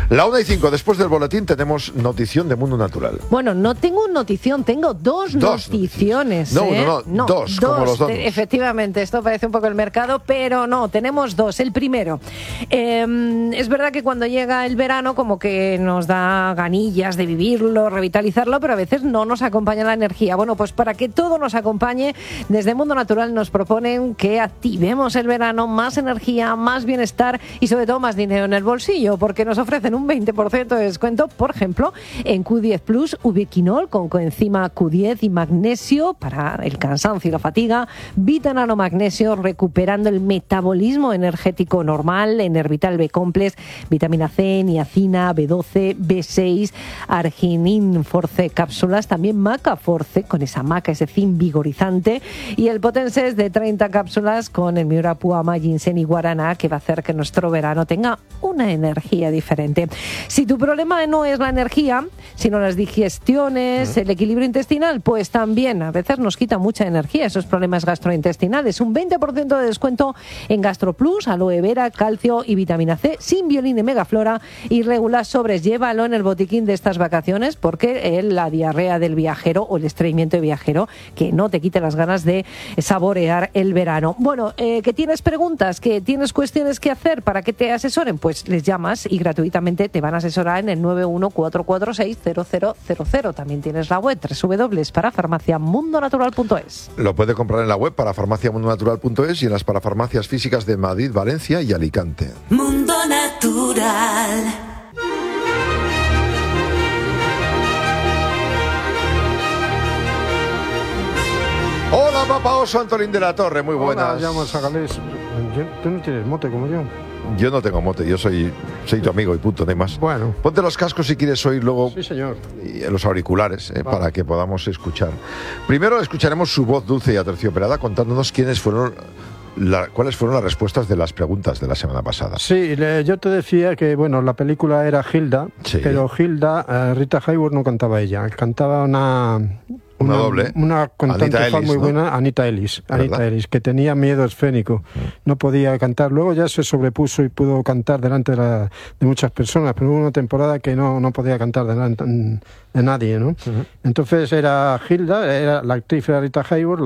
La 1:05, después del boletín, tenemos notición de Mundo Natural. Bueno, no tengo notición, tengo dos noticiones. No, dos, como los donuts. Efectivamente, esto parece un poco el mercado, pero no, tenemos dos. El primero, es verdad que cuando llega el verano como que nos da ganillas de vivirlo, revitalizarlo, pero a veces no nos acompaña la energía. Bueno, pues para que todo nos acompañe, desde Mundo Natural nos proponen que activemos el verano, más energía, más bienestar y sobre todo más dinero en el bolsillo, porque nos ofrecen un 20% de descuento, por ejemplo, en Q10 Plus, ubiquinol con coenzima Q10 y magnesio para el cansancio y la fatiga, Vitanano Magnesio recuperando el metabolismo energético normal, Enervital B-Complex, vitamina C, niacina, B12, B6, Arginin Force cápsulas, también Maca Force con esa maca, ese zinc vigorizante, y el Potenses de 30 cápsulas con el Miura Puama, ginseng y guaraná, que va a hacer que nuestro verano tenga una energía diferente. Si tu problema no es la energía, sino las digestiones, el equilibrio intestinal, pues también a veces nos quita mucha energía esos problemas gastrointestinales. Un 20% de descuento en GastroPlus, aloe vera, calcio y vitamina C, sin violín y megaflora, y Regula Sobres. Llévalo en el botiquín de estas vacaciones, porque la diarrea del viajero o el estreñimiento de viajero, que no te quite las ganas de saborear el verano. Bueno, que tienes preguntas, que tienes cuestiones que hacer para que te asesoren, pues les llamas y gratuitamente te van a asesorar en el 914460000. También tienes la web www.parafarmaciamundonatural.es. Lo puede comprar en la web parafarmaciamundonatural.es y en las parafarmacias físicas de Madrid, Valencia y Alicante. Mundo Natural. Hola, Papa Oso, Antolín de la Torre, muy buenas. Hola, llamo Sagalés. Tú no tienes mote como yo. Yo no tengo mote, yo soy tu amigo y punto, no hay más. Bueno. Ponte los cascos si quieres oír luego. Sí, señor. Y los auriculares, para que podamos escuchar. Primero escucharemos su voz dulce y aterciopelada contándonos cuáles fueron las respuestas de las preguntas de la semana pasada. Sí, yo te decía que, bueno, la película era Hilda, sí. Pero Hilda, Rita Hayworth no cantaba ella, cantaba una doble. Una cantante Anita Ellis, muy ¿no? buena, Anita Ellis, que tenía miedo escénico, no podía cantar. Luego ya se sobrepuso y pudo cantar delante de muchas personas, pero hubo una temporada que no podía cantar delante de nadie, ¿no? Entonces era Hilda, era la actriz era Rita Hayworth.